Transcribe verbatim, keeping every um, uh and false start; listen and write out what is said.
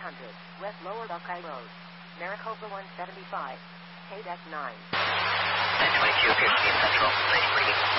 hundred, West Lower Buckeye Road, Maricopa one seventy-five, K D E C nine. nine twenty-two, fifteen Central, nice breathing.